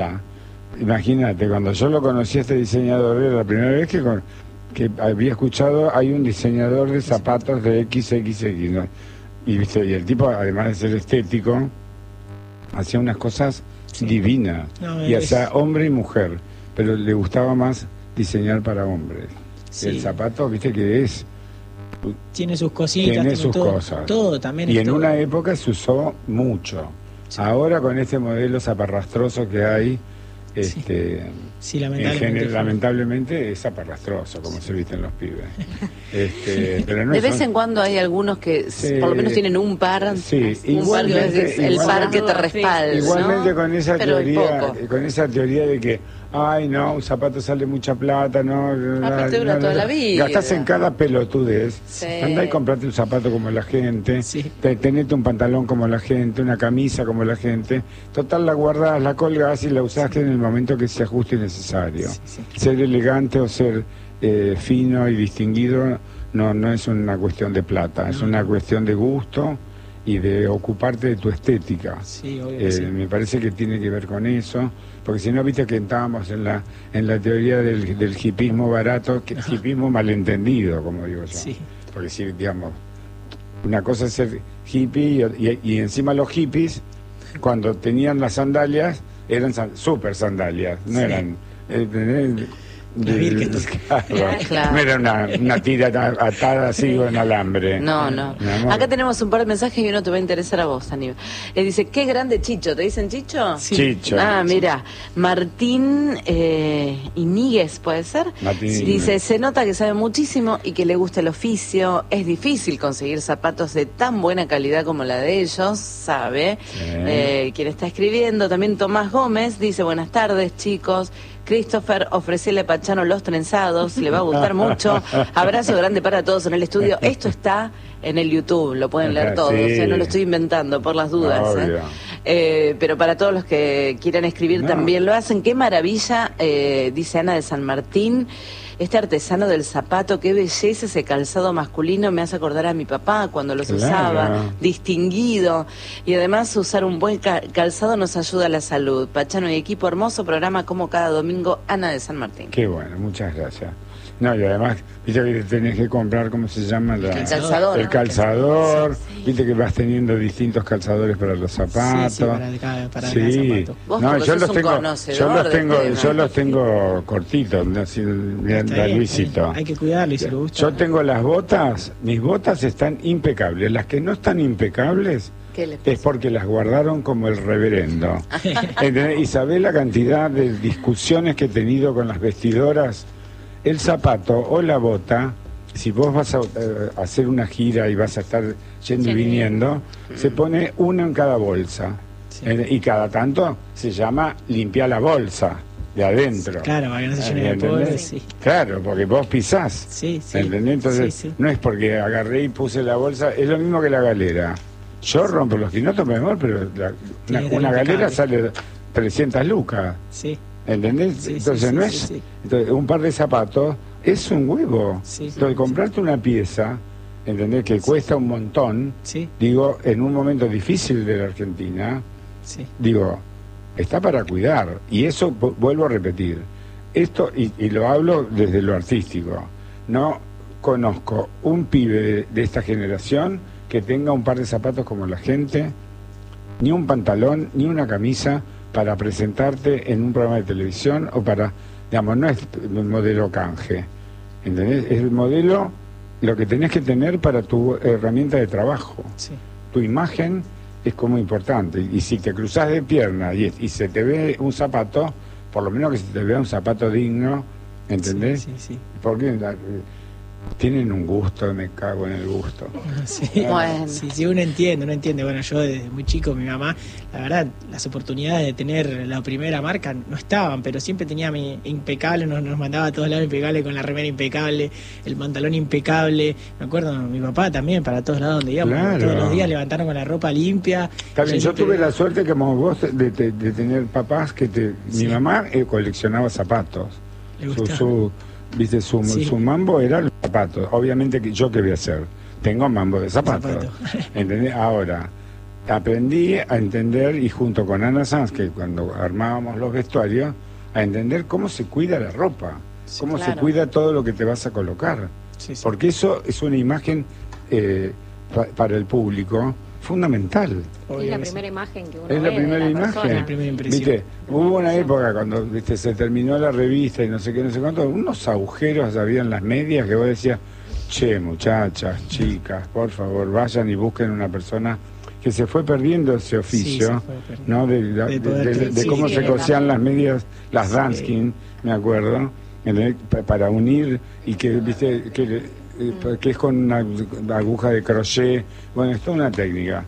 Imagínate, cuando yo lo conocí a este diseñador, era la primera vez que había escuchado, hay un diseñador de zapatos de XXX, ¿no? ¿Viste? Y el tipo, además de ser estético, hacía unas cosas divinas. No, y hacía hombre y mujer, pero le gustaba más diseñar para hombres. Sí. El zapato, viste que tiene sus cositas, tiene sus cosas. Todo también. Y es en todo. una época se usó mucho. Sí. Ahora con este modelo zaparrastroso que hay, Sí, lamentablemente. lamentablemente es zaparrastroso, como se visten los pibes. Pero no de vez en cuando hay algunos que por lo menos tienen un par, sí, un par que es el par que te respalda. Igualmente, ¿no? con esa Pero teoría de que, ay no, un zapato sale mucha plata, no, aparte dura toda la vida. Gastás en cada pelotudez. Sí. Andá y comprate un zapato como la gente, tenete un pantalón como la gente, una camisa como la gente. Total, la guardás, la colgás y la usás en el momento que sea justo y necesario. Ser elegante o ser fino y distinguido no es una cuestión de plata, es una cuestión de gusto y de ocuparte de tu estética. Me parece que tiene que ver con eso, porque si no, viste que estábamos en la teoría del hipismo barato, hipismo malentendido, como digo yo. Porque si, digamos, una cosa es ser hippie y encima los hippies, cuando tenían las sandalias, eran super sandalias, no eran... Claro. No era una tira atada así con alambre. No. Acá tenemos un par de mensajes y uno te va a interesar a vos, Aníbal. Dice, qué grande Chicho. ¿Te dicen Chicho? Sí. Chicho. Mira, Martín Iníguez, ¿puede ser? Martín. Dice, se nota que sabe muchísimo y que le gusta el oficio. Es difícil conseguir zapatos de tan buena calidad como la de ellos, sabe. Quien está escribiendo. También Tomás Gómez dice, buenas tardes, chicos. Christopher, ofrecele a Pachano los trenzados, le va a gustar mucho. Abrazo grande para todos en el estudio. Esto está en el YouTube, lo pueden leer todos, no lo estoy inventando por las dudas. Pero para todos los que quieran escribir también lo hacen. Qué maravilla, dice Ana de San Martín. Este artesano del zapato, qué belleza ese calzado masculino, me hace acordar a mi papá cuando los usaba, distinguido. Y además usar un buen calzado nos ayuda a la salud. Pachano y equipo, hermoso programa como cada domingo, Ana de San Martín. Qué bueno, muchas gracias. No, y además, viste que tenés que comprar, ¿cómo se llama? El calzador. El calzador, viste que vas teniendo distintos calzadores para los zapatos. Para cada zapato. No, yo los tengo cortitos, así, Luisito. Hay que cuidarlo y si lo gusta. Yo tengo las botas, mis botas están impecables. Las que no están impecables es porque las guardaron como el reverendo. Y sabés la cantidad de discusiones que he tenido con las vestidoras. El zapato o la bota, si vos vas a hacer una gira y vas a estar yendo y viniendo, se pone uno en cada bolsa. Y cada tanto se llama limpiar la bolsa de adentro. Claro, para que no se llene de polvo. Claro, porque vos pisás. ¿Entendés? Entonces, no es porque agarré y puse la bolsa, es lo mismo que la galera. Yo rompo los quinotos, mi amor, pero una galera sale 300 lucas. ¿Entendés? Entonces no es... Entonces, un par de zapatos es un huevo. Entonces, comprarte una pieza, ¿entendés? Que cuesta un montón, digo, en un momento difícil de la Argentina, digo, está para cuidar. Y eso, vuelvo a repetir, esto, y lo hablo desde lo artístico, no conozco un pibe de esta generación que tenga un par de zapatos como la gente, ni un pantalón, ni una camisa, para presentarte en un programa de televisión o para, digamos, no es el modelo canje, ¿entendés? Es el modelo, lo que tenés que tener para tu herramienta de trabajo. Tu imagen es como importante, y si te cruzás de pierna y se te ve un zapato, por lo menos que se te vea un zapato digno, ¿entendés? Porque tienen un gusto, me cago en el gusto. Bueno. Sí, uno entiende. Bueno, yo desde muy chico, mi mamá, la verdad, las oportunidades de tener la primera marca no estaban, pero siempre tenía mi impecable, nos mandaba a todos lados impecable, con la remera impecable, el pantalón impecable. Me acuerdo, mi papá también, para todos lados donde íbamos, todos los días levantaron con la ropa limpia. También yo tuve la suerte, como vos, de tener papás que mi mamá coleccionaba zapatos. ¿Le gustaba? Viste, su mambo era los zapatos. Obviamente que yo qué voy a hacer, tengo mambo de zapatos. ¿Entendés? Ahora, aprendí a entender, y junto con Ana Sanz, que cuando armábamos los vestuarios, a entender cómo se cuida la ropa, cómo se cuida todo lo que te vas a colocar. Porque eso es una imagen para el público fundamental. Es la primera imagen que uno ve. Es la primera imagen. La primera impresión. ¿Viste? Hubo una época cuando se terminó la revista y no sé qué, no sé cuánto, unos agujeros había en las medias que vos decías, che, muchachas, chicas, por favor, vayan y busquen una persona que se fue perdiendo ese oficio, ¿no? De cómo se cosían las medias, las Danskin, me acuerdo, para unir, y que, viste, que es con una aguja de crochet. Bueno, es toda una técnica,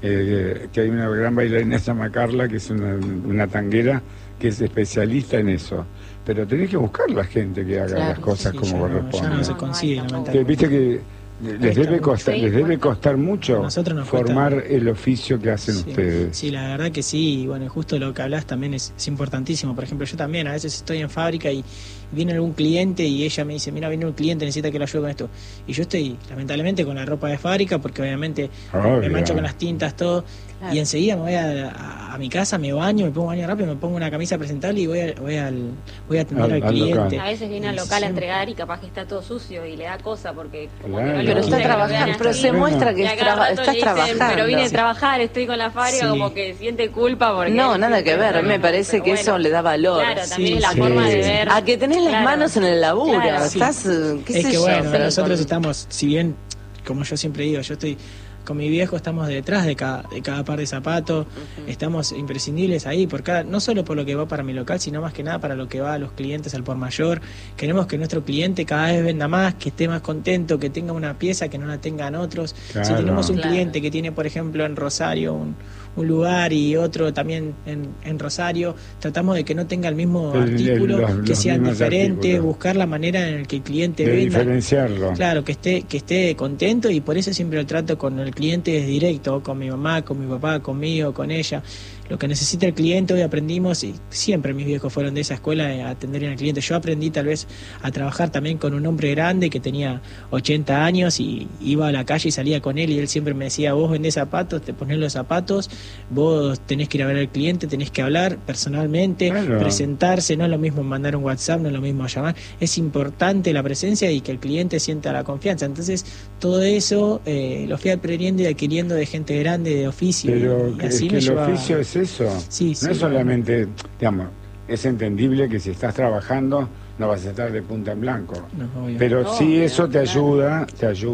que hay una gran bailarina, se llama Carla, que es una tanguera que es especialista en eso, pero tenés que buscar la gente que haga las cosas como corresponde. Ya no se consigue, viste que les debe costar mucho formar el oficio que hacen ustedes. Sí, la verdad que sí. Y bueno, justo lo que hablas también es importantísimo. Por ejemplo, yo también a veces estoy en fábrica y viene algún cliente y ella me dice, mira, viene un cliente, necesita que lo ayude con esto. Y yo estoy, lamentablemente, con la ropa de fábrica, porque obviamente me mancho con las tintas, todo. Claro. Y enseguida me voy a mi casa, me baño, me pongo baño rápido, me pongo una camisa presentable y voy a atender al cliente. Local. A veces viene al local a entregar y capaz que está todo sucio y le da cosa porque... Pero está trabajando, pero se muestra que estás trabajando. Pero vine a trabajar, estoy con la fábrica, como que siente culpa porque... No, nada que ver, me parece que eso le da valor. Claro, también es la forma de ver... A que tenés las manos en el laburo, estás... Es que bueno, nosotros estamos, si bien, como yo siempre digo, yo estoy... Con mi viejo estamos detrás de cada par de zapatos, estamos imprescindibles ahí, no solo por lo que va para mi local, sino más que nada para lo que va a los clientes al por mayor. Queremos que nuestro cliente cada vez venda más, que esté más contento, que tenga una pieza que no la tengan otros. Claro. Si tenemos un cliente que tiene, por ejemplo, en Rosario un lugar y otro también en Rosario, tratamos de que no tenga el mismo artículo, que sean diferentes, buscar la manera en la que el cliente venda, diferenciarlo. Claro, que esté contento, y por eso siempre el trato con el cliente es directo, con mi mamá, con mi papá, conmigo, con ella. Lo que necesita el cliente, hoy aprendimos, y siempre mis viejos fueron de esa escuela, de atender al cliente. Yo aprendí tal vez a trabajar también con un hombre grande que tenía 80 años y iba a la calle y salía con él, y él siempre me decía, vos vendés zapatos, te ponés los zapatos, vos tenés que ir a ver al cliente, tenés que hablar personalmente, presentarse, no es lo mismo mandar un WhatsApp, no es lo mismo llamar, es importante la presencia y que el cliente sienta la confianza. Entonces todo eso lo fui aprendiendo y adquiriendo de gente grande, de oficio. Pero y así es que el oficio es eso, no es solamente, digamos, es entendible que si estás trabajando no vas a estar de punta en blanco, pero sí eso te ayuda,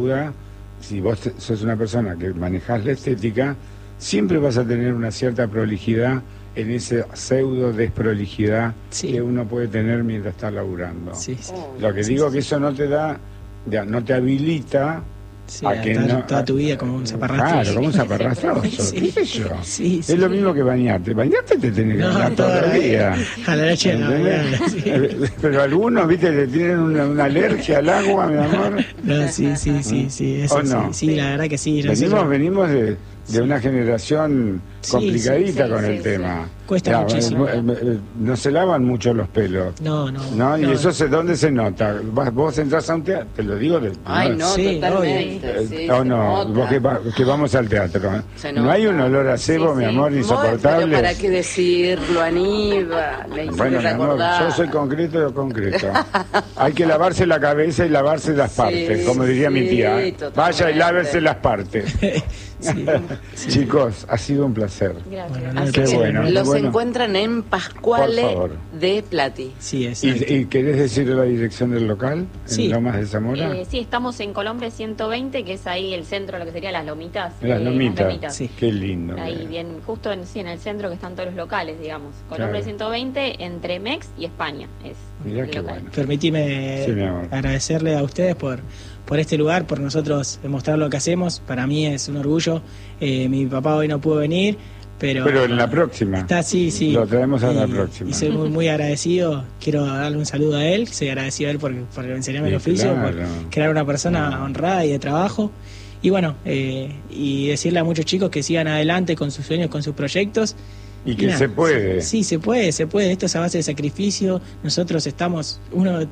si vos sos una persona que manejás la estética, siempre vas a tener una cierta prolijidad en esa pseudo desprolijidad que uno puede tener mientras está laburando. Lo que digo que eso no te da, no te habilita a que toda tu vida como un zaparrastro. Claro, como un zaparrastroso. ¿Qué sé yo? Es lo mismo que bañarte. Bañarte te tenés que bañar todo el día. A la leche no. Pero algunos, viste, le tienen una alergia al agua, mi amor. No, sí. Eso, no? Sí, la verdad que sí. Venimos de una generación complicadita con el tema. Cuesta muchísimo. No se lavan mucho los pelos. No. Y eso ¿dónde se nota? Vos entras a un teatro, te lo digo. Totalmente. Vos que vamos al teatro. No hay un olor a cebo, mi amor, insoportable. Pero ¿para qué decirlo, Aníbal? Bueno, mi amor, yo soy concreto. Hay que lavarse la cabeza y lavarse las partes, como diría mi tía. Vaya y lávese las partes. Chicos, ha sido un placer. Gracias. Los encuentran en Pascuale de Plati. ¿Y querés decir la dirección del local? ¿En Lomas de Zamora? Sí, estamos en Colombre 120, que es ahí el centro, lo que sería Las Lomitas. Las Lomitas. Qué lindo. Ahí bien, justo en el centro que están todos los locales, digamos. Colombre 120, entre Mex y España. Mirá qué bueno. Permitime agradecerle a ustedes por este lugar, por nosotros demostrar lo que hacemos. Para mí es un orgullo. Mi papá hoy no pudo venir, pero en la próxima. Lo traemos a la próxima. Y soy muy, muy agradecido. Quiero darle un saludo a él. Soy agradecido a él por enseñarme el oficio, por crear una persona honrada y de trabajo. Y bueno, y decirle a muchos chicos que sigan adelante con sus sueños, con sus proyectos. Y que se puede. Sí, se puede. Esto es a base de sacrificio. Nosotros uno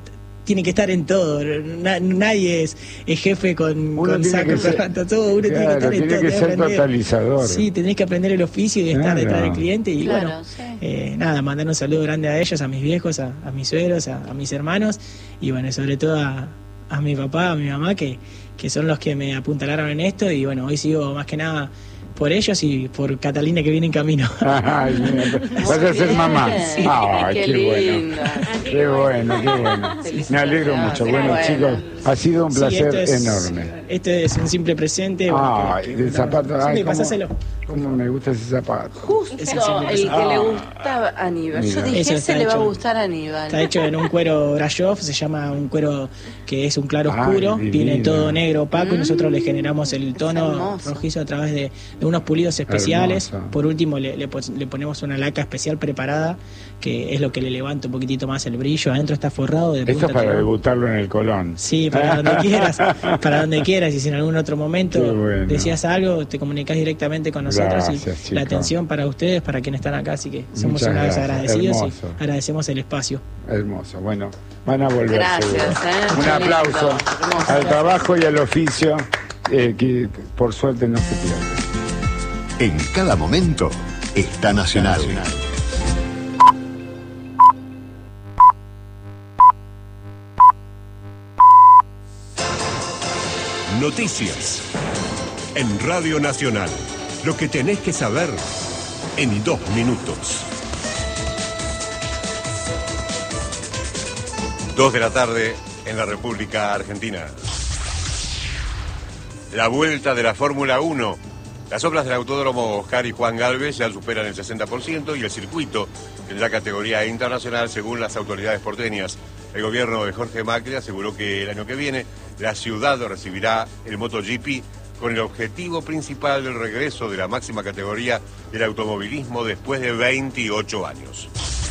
tiene que estar en todo. Nadie es jefe con saco, todo. Uno tiene que estar en todo. Tiene que ser totalizador. Sí, tenés que aprender el oficio y estar detrás del cliente. Y nada, mandar un saludo grande a ellos, a mis viejos, a mis suegros, a mis hermanos. Y bueno, sobre todo a mi papá, a mi mamá, que son los que me apuntalaron en esto. Y bueno, hoy sigo más que nada por ellos y por Catalina, que viene en camino. Ay, vas a ser mamá. Sí. Ay, qué bueno. Me alegro mucho. Bueno, chicos, ha sido un placer enorme. Este es un simple presente. El zapato. Sí, pasáselo. Cómo me gusta ese zapato. Justo el que le gustaba a Aníbal. Yo dije, ese le va a gustar a Aníbal. Está hecho en un cuero Brasov, se llama un cuero que es un claro oscuro, viene todo negro opaco y nosotros le generamos el tono rojizo a través de unos pulidos especiales. Hermoso. Por último le ponemos una laca especial preparada, que es lo que le levanta un poquitito más el brillo. Adentro está forrado de punta. Esto es para debutarlo en el Colón. Sí, para donde quieras. Y si en algún otro momento decías algo, te comunicás directamente con nosotros. Gracias, y la atención para ustedes, para quienes están acá, así que somos una vez agradecidos. Hermoso. Y agradecemos el espacio. Hermoso, bueno, van a volver. Gracias, un aplauso al trabajo y al oficio, que por suerte no se pierde. En cada momento está Nacional. Noticias en Radio Nacional. Lo que tenés que saber en 2 minutos. 2 de la tarde en la República Argentina. La vuelta de la Fórmula 1. Las obras del Autódromo Oscar y Juan Galvez ya superan el 60% y el circuito tendrá categoría internacional según las autoridades porteñas. El gobierno de Jorge Macri aseguró que el año que viene la ciudad recibirá el MotoGP con el objetivo principal del regreso de la máxima categoría del automovilismo después de 28 años.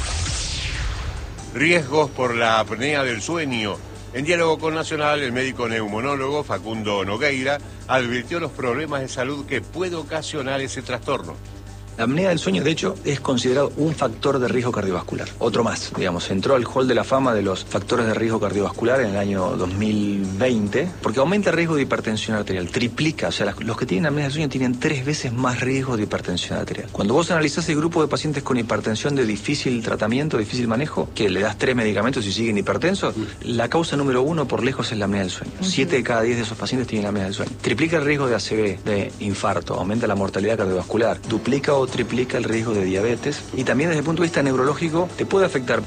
Riesgos por la apnea del sueño. En diálogo con Nacional, el médico neumonólogo Facundo Nogueira advirtió los problemas de salud que puede ocasionar ese trastorno. La apnea del sueño, de hecho, es considerado un factor de riesgo cardiovascular. Otro más, digamos, entró al hall de la fama de los factores de riesgo cardiovascular en el año 2020, porque aumenta el riesgo de hipertensión arterial, triplica, o sea, los que tienen apnea del sueño tienen 3 veces más riesgo de hipertensión arterial. Cuando vos analizás el grupo de pacientes con hipertensión de difícil tratamiento, difícil manejo, que le das 3 medicamentos y siguen hipertensos, la causa número 1 por lejos es la apnea del sueño. 7 de cada 10 de esos pacientes tienen apnea del sueño. Triplica el riesgo de ACV, de infarto, aumenta la mortalidad cardiovascular, duplica o triplica el riesgo de diabetes y también desde el punto de vista neurológico te puede afectar.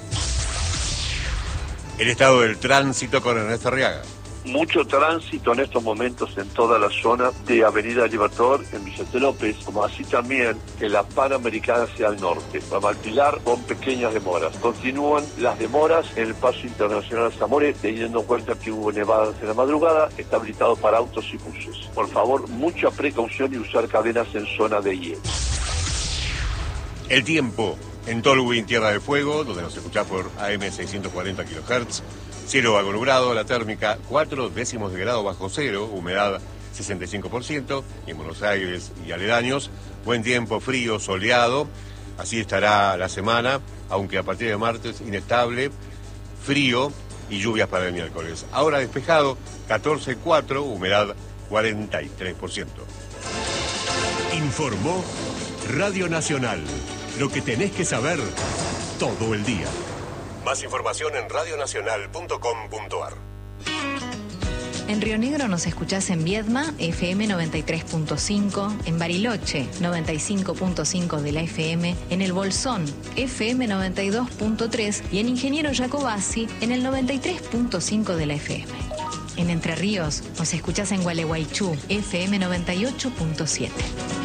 El estado del tránsito con Ernesto Arriaga. Mucho tránsito en estos momentos en toda la zona de Avenida Libertador, en Vicente López, como así también en la Panamericana hacia el norte. Para Malpilar con pequeñas demoras. Continúan las demoras en el paso internacional Zamore, teniendo en cuenta que hubo nevadas en la madrugada, está habilitado para autos y buses. Por favor, mucha precaución y usar cadenas en zona de hielo. El tiempo en Tolwyn, Tierra del Fuego, donde nos escuchás por AM 640 kHz. Cielo algo nublado, la térmica 4 décimos de grado bajo cero, humedad 65%, y en Buenos Aires y aledaños, buen tiempo, frío, soleado, así estará la semana, aunque a partir de martes inestable, frío y lluvias para el miércoles. Ahora despejado, 14,4, humedad 43%. Informó Radio Nacional, lo que tenés que saber todo el día. Más información en radionacional.com.ar. En Río Negro nos escuchás en Viedma, FM 93.5, en Bariloche, 95.5 de la FM, en El Bolsón, FM 92.3 y en Ingeniero Jacobasi, en el 93.5 de la FM. En Entre Ríos nos escuchás en Gualeguaychú, FM 98.7.